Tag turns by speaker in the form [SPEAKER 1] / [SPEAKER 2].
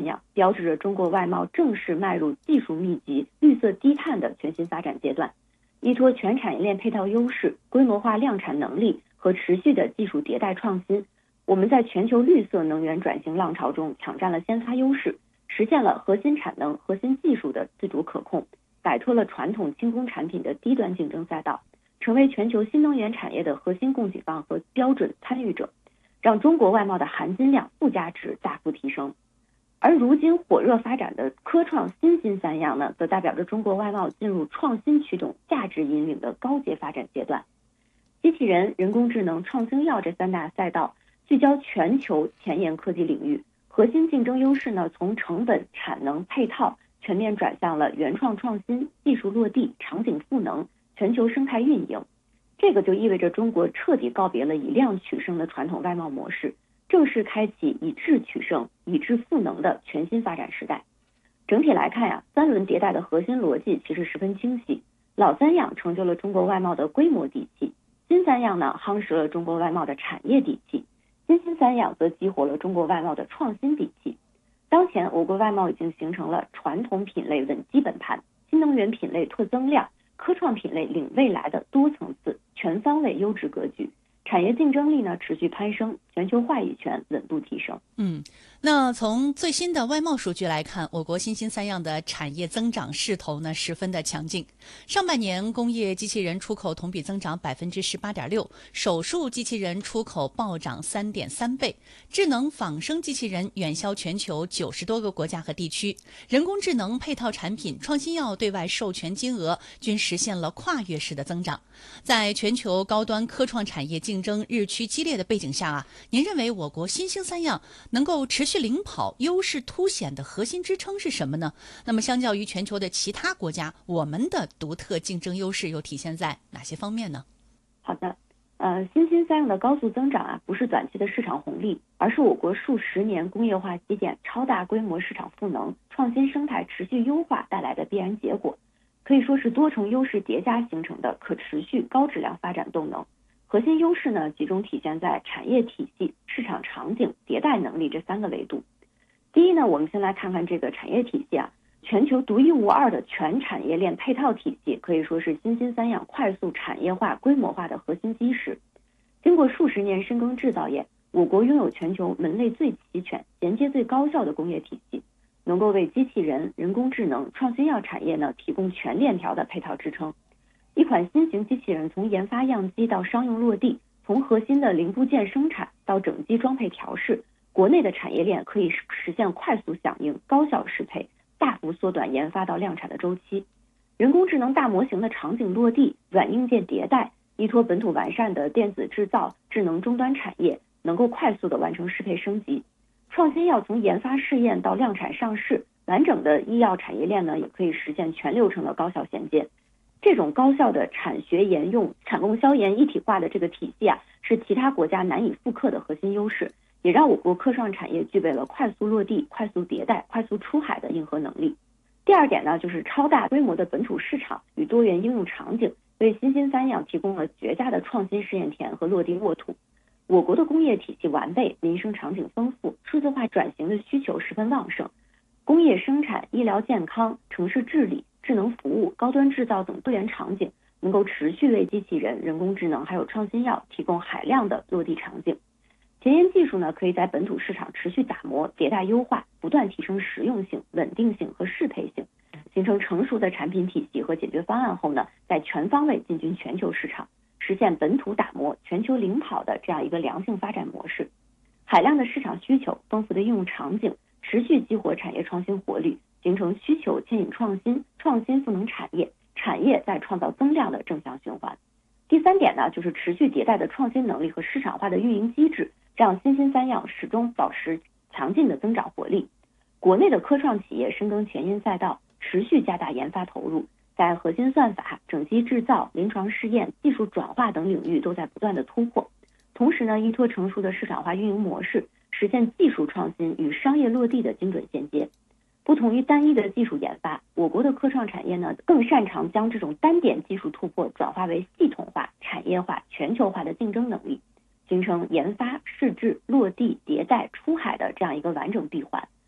[SPEAKER 1] 三样，标志着中国外贸正式迈入技术密集、绿色低碳的全新发展阶段。依托全产业链配套优势、规模化量产能力和持续的技术迭代创新，我们在全球绿色能源转型浪潮中抢占了先发优势，实现了核心产能、核心技术的自主可控，摆脱了传统轻工产品的低端竞争赛道，成为全球新能源产业的核心供给方和标准参与者，让中国外贸的含金量、附加值大幅提升。而如今火热发展的科创新三样呢，则代表着中国外贸进入创新驱动、价值引领的高阶发展阶段。机器人、人工智能、创新药这三大赛道聚焦全球前沿科技领域，核心竞争优势呢，从成本、产能、配套全面转向了原创创新、技术落地、场景赋能、全球生态运营。这个就意味着中国彻底告别了以量取胜的传统外贸模式，正式开启以质取胜、以质赋能的全新发展时代。整体来看呀，三轮迭代的核心逻辑其实十分清晰。老三样成就了中国外贸的规模底气，新三样呢夯实了中国外贸的产业底气，新三样则激活了中国外贸的创新底气。当前我国外贸已经形成了传统品类稳基本盘、新能源品类拓增量、科创品类领未来的多层次、全方位优质格局，产业竞争力呢持续攀升，全球话语权稳步提升。
[SPEAKER 2] 那从最新的外贸数据来看，我国新三样的产业增长势头呢十分的强劲。上半年工业机器人出口同比增长18.6%，手术机器人出口暴涨3.3倍，智能仿生机器人远销全球90多个国家和地区，人工智能配套产品、创新药对外授权金额均实现了跨越式的增长。在全球高端科创产业竞争日趋激烈的背景下您认为我国新三样能够持续领跑、优势凸显的核心支撑是什么呢？那么相较于全球的其他国家，我们的独特竞争优势又体现在哪些方面呢？
[SPEAKER 1] 好的，新三样的高速增长不是短期的市场红利，而是我国数十年工业化基建、超大规模市场赋能、创新生态持续优化带来的必然结果，可以说是多重优势叠加形成的可持续高质量发展动能。核心优势呢，集中体现在产业体系、市场场景、迭代能力这三个维度。第一呢，我们先来看看这个产业体系全球独一无二的全产业链配套体系，可以说是新三样快速产业化、规模化的核心基石。经过数十年深耕制造业，我国拥有全球门类最齐全、衔接最高效的工业体系，能够为机器人、人工智能、创新药产业呢提供全链条的配套支撑。一款新型机器人从研发样机到商用落地，从核心的零部件生产到整机装配调试，国内的产业链可以实现快速响应、高效适配，大幅缩短研发到量产的周期。人工智能大模型的场景落地、软硬件迭代，依托本土完善的电子制造、智能终端产业，能够快速的完成适配升级。创新药从研发试验到量产上市，完整的医药产业链呢，也可以实现全流程的高效衔接。这种高效的产学研用、产供销研一体化的这个体系是其他国家难以复刻的核心优势，也让我国科创产业具备了快速落地、快速迭代、快速出海的硬核能力。第二点呢，就是超大规模的本土市场与多元应用场景，为新三样提供了绝佳的创新试验田和落地沃土。我国的工业体系完备，民生场景丰富，数字化转型的需求十分旺盛，工业生产、医疗健康、城市治理、智能服务、高端制造等多元场景，能够持续为机器人、人工智能还有创新药提供海量的落地场景。前沿技术呢，可以在本土市场持续打磨、迭代优化，不断提升实用性、稳定性和适配性，形成成熟的产品体系和解决方案后呢，在全方位进军全球市场，实现本土打磨、全球领跑的这样一个良性发展模式。海量的市场需求、丰富的应用场景，持续激活产业创新活力，形成需求牵引创新，创新赋能产业，产业在创造增量的正向循环。第三点呢，就是持续迭代的创新能力和市场化的运营机制，让新三样始终保持强劲的增长活力。国内的科创企业深耕前沿赛道，持续加大研发投入，在核心算法、整机制造、临床试验、技术转化等领域都在不断的突破。同时呢，依托成熟的市场化运营模式，实现技术创新与商业落地的精准衔接。不同于单一的技术研发，我国的科创产业呢，更擅长将这种单点技术突破转化为系统化、产业化、全球化的竞争能力，形成研发、试制、落地、迭代、出海的这样一个完整闭环，